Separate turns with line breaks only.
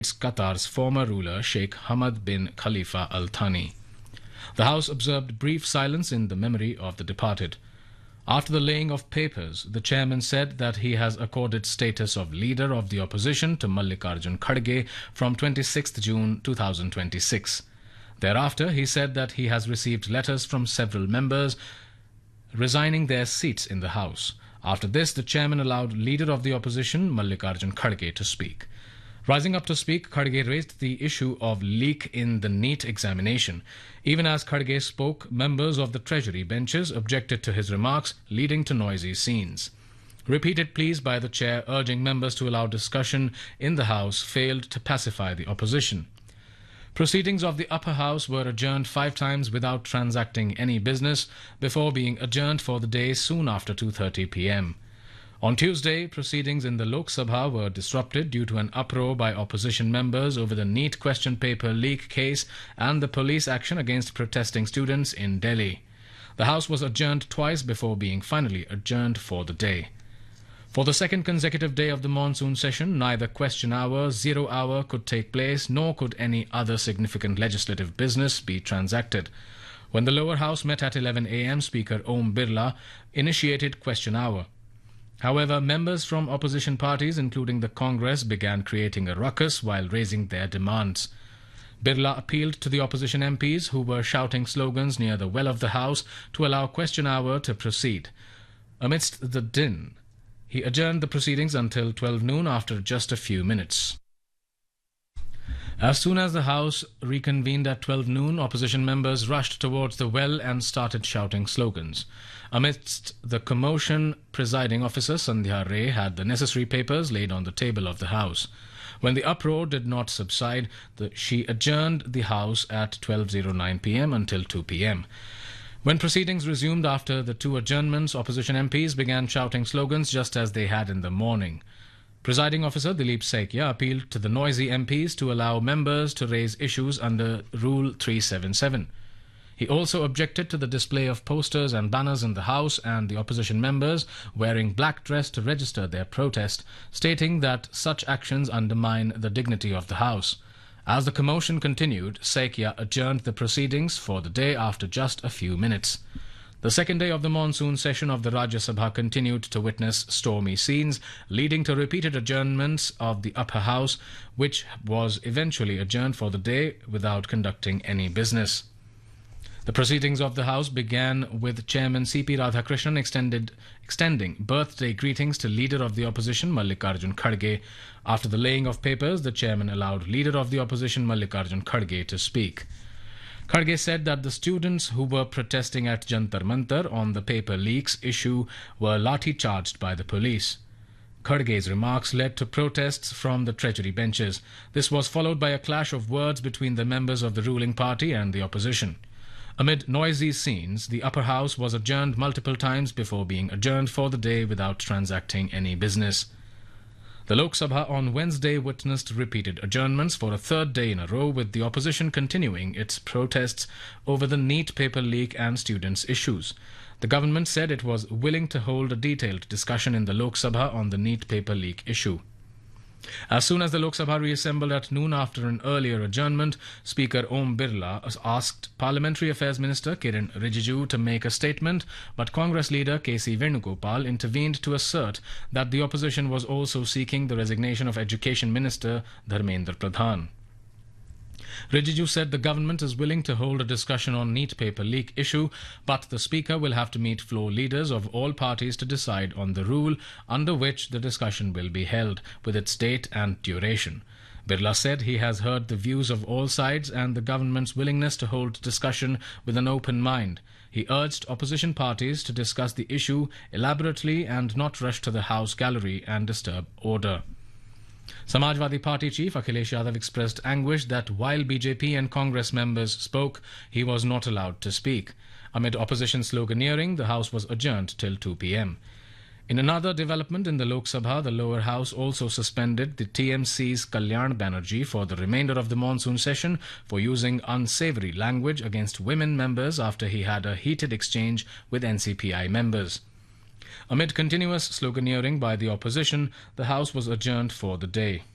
Qatar's former ruler Sheikh Hamad bin Khalifa Al Thani. The House observed brief silence in the memory of the departed. After the laying of papers, the chairman said that he has accorded status of leader of the opposition to Mallikarjun Kharge from 26th June 2026. Thereafter, he said that he has received letters from several members resigning their seats in the House. After this, the chairman allowed leader of the opposition Mallikarjun Kharge to speak. Rising up to speak, Kharge raised the issue of leak in the NEET examination. Even as Kharge spoke, members of the Treasury benches objected to his remarks, leading to noisy scenes. Repeated pleas by the chair urging members to allow discussion in the House failed to pacify the opposition. Proceedings of the upper house were adjourned 5 times without transacting any business before being adjourned for the day soon after 2:30 p.m. On Tuesday, proceedings in the Lok Sabha were disrupted due to an uproar by opposition members over the NEET question paper leak case and the police action against protesting students in Delhi. The House was adjourned twice before being finally adjourned for the day. For the second consecutive day of the monsoon session, neither question hour, 0 hour could take place, nor could any other significant legislative business be transacted. When the lower house met at 11 a.m., Speaker Om Birla initiated question hour. However, members from opposition parties, including the Congress, began creating a ruckus while raising their demands. Birla appealed to the opposition MPs who were shouting slogans near the well of the House to allow question hour to proceed. Amidst the din, he adjourned the proceedings until 12 noon after just a few minutes. As soon as the House reconvened at 12 noon, opposition members rushed towards the well and started shouting slogans. Amidst the commotion, presiding officer Sandhya Ray had the necessary papers laid on the table of the House. When the uproar did not subside, she adjourned the House at 12:09 p.m. until 2 p.m. When proceedings resumed after the 2 adjournments, opposition MPs began shouting slogans just as they had in the morning. Presiding officer Dilip Saikia appealed to the noisy MPs to allow members to raise issues under Rule 377. He also objected to the display of posters and banners in the House and the opposition members wearing black dress to register their protest, stating that such actions undermine the dignity of the House. As the commotion continued, Saikia adjourned the proceedings for the day after just a few minutes. The second day of the monsoon session of the Rajya Sabha continued to witness stormy scenes, leading to repeated adjournments of the upper house, which was eventually adjourned for the day without conducting any business. The proceedings of the House began with Chairman C.P. Radhakrishnan extending birthday greetings to Leader of the Opposition Mallikarjun Kharge. After the laying of papers, the Chairman allowed Leader of the Opposition Mallikarjun Kharge to speak. Kharge said that the students who were protesting at Jantar Mantar on the paper leaks issue were lathi-charged by the police. Kharge's remarks led to protests from the Treasury benches. This was followed by a clash of words between the members of the ruling party and the opposition. Amid noisy scenes, the upper house was adjourned multiple times before being adjourned for the day without transacting any business. The Lok Sabha on Wednesday witnessed repeated adjournments for a 3rd day in a row, with the opposition continuing its protests over the NEET paper leak and students' issues. The government said it was willing to hold a detailed discussion in the Lok Sabha on the NEET paper leak issue. As soon as the Lok Sabha reassembled at noon after an earlier adjournment, Speaker Om Birla asked Parliamentary Affairs Minister Kiren Rijiju to make a statement, but Congress leader K.C. Venugopal intervened to assert that the opposition was also seeking the resignation of Education Minister Dharmendra Pradhan. Rijiju said the government is willing to hold a discussion on NEET paper leak issue, but the Speaker will have to meet floor leaders of all parties to decide on the rule under which the discussion will be held, with its date and duration. Birla said he has heard the views of all sides and the government's willingness to hold discussion with an open mind. He urged opposition parties to discuss the issue elaborately and not rush to the House gallery and disturb order. Samajwadi Party chief Akhilesh Yadav expressed anguish that while BJP and Congress members spoke, he was not allowed to speak. Amid opposition sloganeering, the House was adjourned till 2 p.m. In another development in the Lok Sabha, the lower house also suspended the TMC's Kalyan Banerjee for the remainder of the monsoon session for using unsavoury language against women members after he had a heated exchange with NCPI members. Amid continuous sloganeering by the opposition, the House was adjourned for the day.